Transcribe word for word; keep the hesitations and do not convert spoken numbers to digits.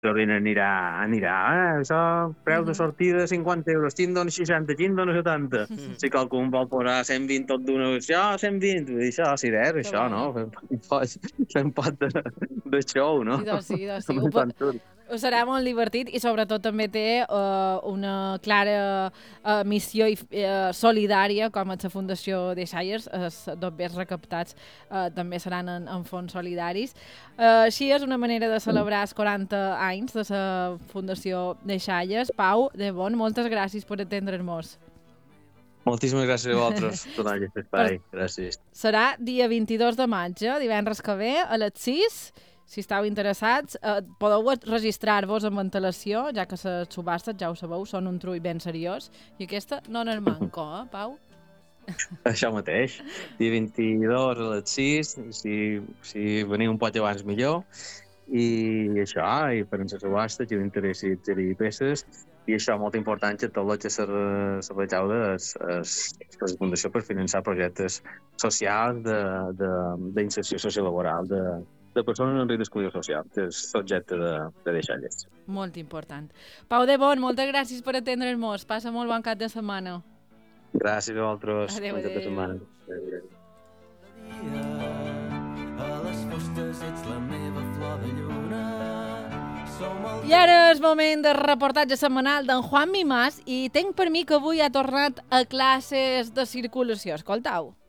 Torrin anirà, anirà, eh? Això, preu de Mhm. sortida cinquanta euros, quin dona seixanta, quin dona setanta. Si qualcun vol posar cent vint tot d'una, això, cent vint, vull dir, això, si res, Que això, no? bona. Fem un pot, fem un pot de, de show, no? I doncs sí, doncs sí. Amb Ho, un po- concurs. ho serà molt divertit i sobretot també té uh, una clara uh, missió i, uh, solidària com és la Fundació de Shires. Els dobbers recaptats uh, també seran en, en fons solidaris. Uh, així és una manera de celebrar els quaranta anys de la Fundació de Shires. Pau, de bon, moltes gràcies per atendre'ns. Moltíssimes gràcies a vosaltres per donar aquest espai. Gràcies. Serà dia vint-i-dos de maig, eh? Divendres que ve, a les sis. Si esteu interessats, eh, podeu registrar-vos amb antelació, ja que les subhastes, ja ho sabeu, són un trull ben seriós. I aquesta no n'és manco, eh, Pau? Això mateix. Dia vint-i-dos a les sis, si, si veniu un poc abans millor. I això, i per la subhasta, qui t'interessi adquirir peces, i això molt important, que tot el que se, se recauda és, és la Fundació per finançar projectes socials d'inserció sociolaboral de, de persones en risc d'exclusió social, que és l'objecte de, de deixar llest. Molt important. Pau de Bon, moltes gràcies per atendre'ns. Passa molt bon cap de setmana. Gràcies a vosaltres. Adéu, Bon cap de adéu. setmana. Adéu. A les fosques ets la meva flor de lluna. Som el... I ara és moment de reportatge setmanal d'en Juan Mimàs i tenc per mi que avui ha tornat a classes de circulació. Escoltau.